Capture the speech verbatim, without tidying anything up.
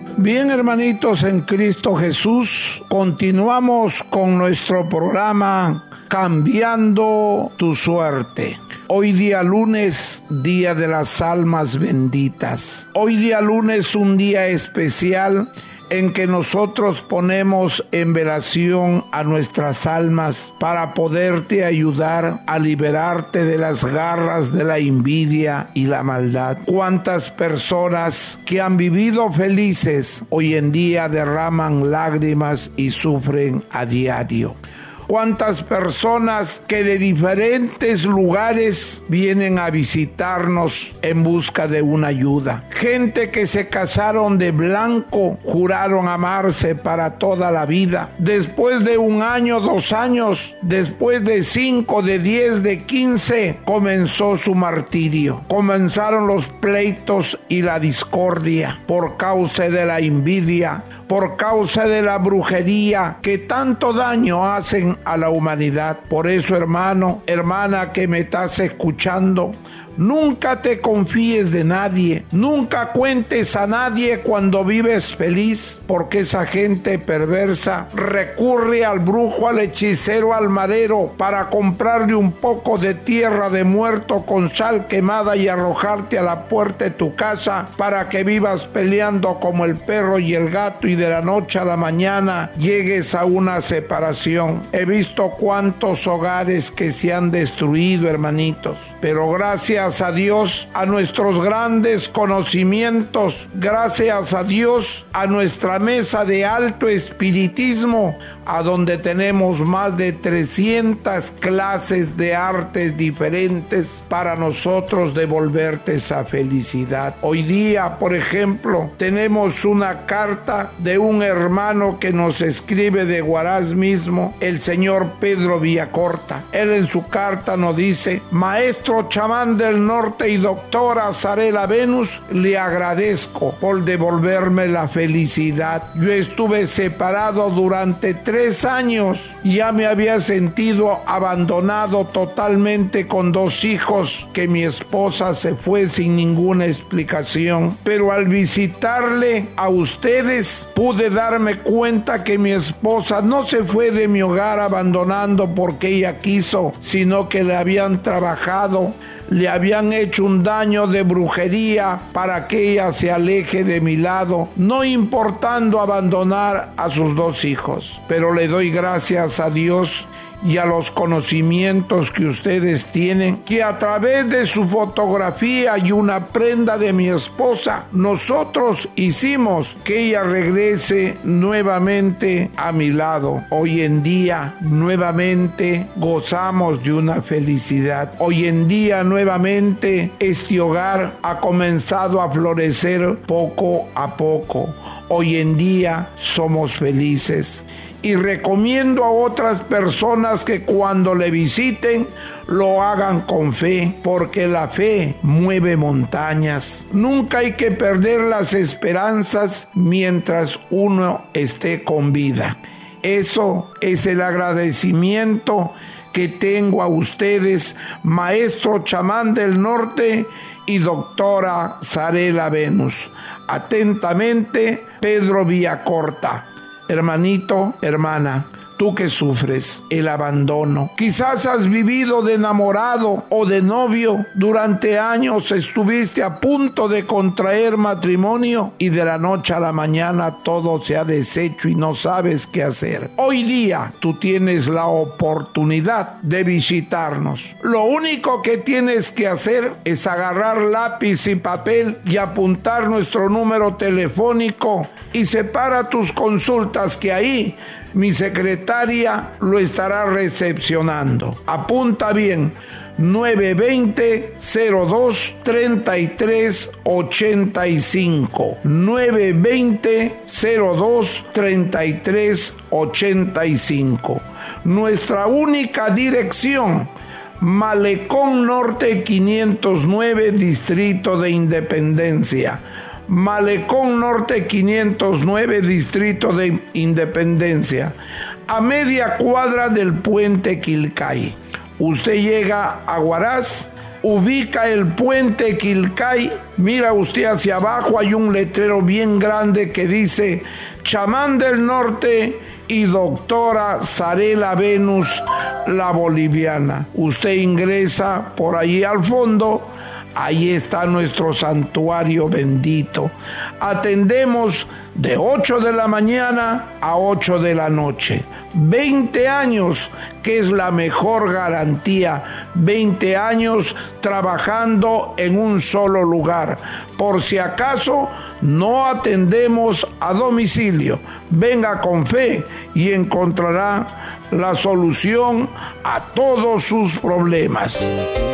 Bien, hermanitos en Cristo Jesús, continuamos con nuestro programa Cambiando tu Suerte. Hoy día lunes, día de las almas benditas. Hoy día lunes, un día especial en que nosotros ponemos en velación a nuestras almas para poderte ayudar a liberarte de las garras de la envidia y la maldad. ¿Cuántas personas que han vivido felices hoy en día derraman lágrimas y sufren a diario? ¿Cuántas personas que de diferentes lugares vienen a visitarnos en busca de una ayuda? Gente que se casaron de blanco, juraron amarse para toda la vida. Después de un año, dos años, después de cinco, de diez, de quince, comenzó su martirio. Comenzaron los pleitos y la discordia por causa de la envidia, por causa de la brujería que tanto daño hacen a la humanidad. Por eso, hermano, hermana que me estás escuchando, nunca te confíes de nadie, nunca cuentes a nadie cuando vives feliz, porque esa gente perversa recurre al brujo, al hechicero, al marero para comprarle un poco de tierra de muerto con sal quemada y arrojarte a la puerta de tu casa para que vivas peleando como el perro y el gato y de la noche a la mañana llegues a una separación. He visto cuántos hogares que se han destruido, hermanitos, pero gracias a Dios, a nuestros grandes conocimientos, gracias a Dios, a nuestra mesa de alto espiritismo, a donde tenemos más de trescientas clases de artes diferentes para nosotros devolverte esa felicidad. Hoy día, por ejemplo, tenemos una carta de un hermano que nos escribe de Huaraz mismo, el señor Pedro Villacorta. Él en su carta nos dice: maestro chamán del norte y doctora Sarela Venus, le agradezco por devolverme la felicidad. Yo estuve separado durante tres años, ya me había sentido abandonado totalmente con dos hijos, que mi esposa se fue sin ninguna explicación, pero al visitarle a ustedes pude darme cuenta que mi esposa no se fue de mi hogar abandonando porque ella quiso, sino que le habían trabajado, le habían hecho un daño de brujería para que ella se aleje de mi lado, no importando abandonar a sus dos hijos. Pero le doy gracias a Dios y a los conocimientos que ustedes tienen, que a través de su fotografía y una prenda de mi esposa, nosotros hicimos que ella regrese nuevamente a mi lado. Hoy en día nuevamente gozamos de una felicidad. Hoy en día nuevamente este hogar ha comenzado a florecer poco a poco. Hoy en día somos felices. Y recomiendo a otras personas que cuando le visiten lo hagan con fe, porque la fe mueve montañas. Nunca hay que perder las esperanzas mientras uno esté con vida. Eso es el agradecimiento que tengo a ustedes, maestro chamán del norte y doctora Sarela Venus. Atentamente, Pedro Villacorta. Hermanito, hermana, tú que sufres el abandono, quizás has vivido de enamorado o de novio, durante años estuviste a punto de contraer matrimonio y de la noche a la mañana todo se ha deshecho y no sabes qué hacer. Hoy día tú tienes la oportunidad de visitarnos. Lo único que tienes que hacer es agarrar lápiz y papel y apuntar nuestro número telefónico y separa tus consultas, que ahí mi secretaria lo estará recepcionando. Apunta bien: nueve dos cero, cero dos, treinta y tres ochenta y cinco. nueve dos cero, cero dos, treinta y tres ochenta y cinco. Nuestra única dirección: Malecón Norte quinientos nueve, Distrito de Independencia. Malecón Norte quinientos nueve, Distrito de Independencia, a media cuadra del puente Quilcay. Usted llega a Huaraz, ubica el puente Quilcay, mira usted hacia abajo, hay un letrero bien grande que dice Chamán del Norte y Doctora Zarela Venus, la boliviana. Usted ingresa por allí al fondo, ahí está nuestro santuario bendito. Atendemos de ocho de la mañana a ocho de la noche. veinte años, que es la mejor garantía. veinte años trabajando en un solo lugar. Por si acaso, no atendemos a domicilio. Venga con fe y encontrará la solución a todos sus problemas.